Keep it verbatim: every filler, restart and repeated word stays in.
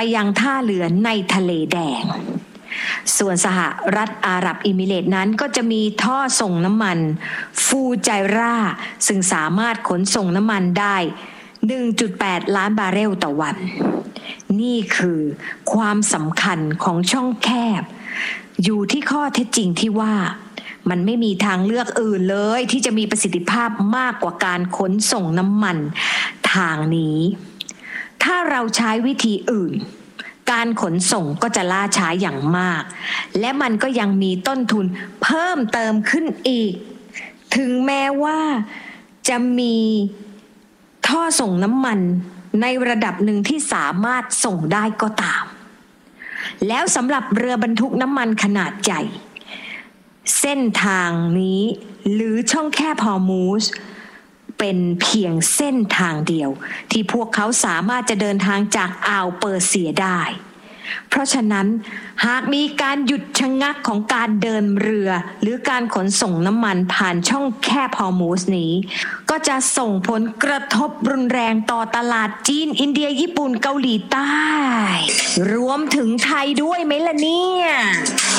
ยังท่าเรือในทะเลแดงส่วนสหรัฐอาหรับเอมิเรตส์นั้นก็จะมีท่อส่งน้ำมันฟูไจราซึ่งสามารถขนส่งน้ำมันได้ หนึ่งจุดแปด ล้านบาร์เรลต่อวันนี่คือความสำคัญของช่องแคบอยู่ที่ข้อเท็จจริงที่ว่ามันไม่มีทางเลือกอื่นเลยที่จะมีประสิทธิภาพมากกว่าการขนส่งน้ำมันทางนี้ถ้าเราใช้วิธีอื่นการขนส่งก็จะล่าช้าอย่างมากและมันก็ยังมีต้นทุนเพิ่มเติมขึ้นอีกถึงแม้ว่าจะมีท่อส่งน้ำมันในระดับหนึ่งที่สามารถส่งได้ก็ตามแล้วสำหรับเรือบรรทุกน้ำมันขนาดใหญ่เส้นทางนี้หรือช่องแคบฮอร์มูซเป็นเพียงเส้นทางเดียวที่พวกเขาสามารถจะเดินทางจากอ่าวเปอร์เซียได้เพราะฉะนั้นหากมีการหยุดชะงักของการเดินเรือหรือการขนส่งน้ำมันผ่านช่องแคบฮอร์มูซนี้ก็จะส่งผลกระทบรุนแรงต่อตลาดจีนอินเดียญี่ปุ่นเกาหลีใต้รวมถึงไทยด้วยไหมล่ะเนี่ย